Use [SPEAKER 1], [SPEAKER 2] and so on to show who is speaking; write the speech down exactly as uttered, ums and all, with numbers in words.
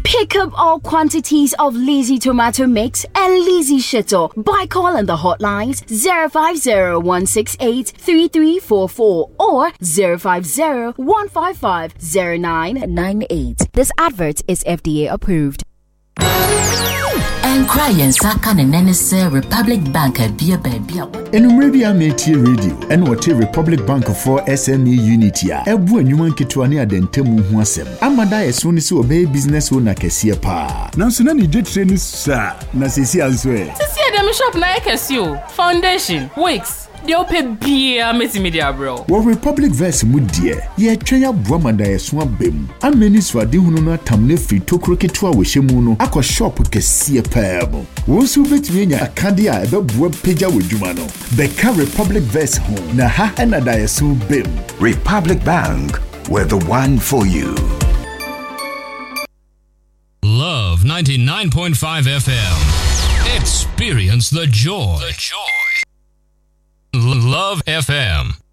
[SPEAKER 1] Pick up all quantities of Lizzie tomato mix and Lizzie shito by calling the hotlines zero five zero one six eight three three four four or zero five zero one five five zero nine nine eight. This advert is F D A approved.
[SPEAKER 2] And crying Sakan and Nenese Republic Bank a beer baby.
[SPEAKER 3] Enumere Amity Radio and what Republic Bank for S M E Unity. Ebu enyuma nketwane adentemu ho asem. Amada yeso ni so obey business owner kese pa.
[SPEAKER 4] Na so na ni jetre ni sa na sesi anso e.
[SPEAKER 5] Sesi e dem shop na kese o. Foundation, Wix. They open beer media bro.
[SPEAKER 3] Wo Republic verse mu die. Ye twenya boa mada yeso abem. Ameni so ade hunu na tamne free tokro keto a wo hyemu no. Akọ shop kese pa bo. Wo so betumi nya akade a ebe boa pagya wo dwuma no. Beka Republic verse ho. Na ha na da yeso bem.
[SPEAKER 6] Republic Bank, we're the one for you.
[SPEAKER 7] Love ninety-nine point five F M. Experience the joy. The joy. Love F M.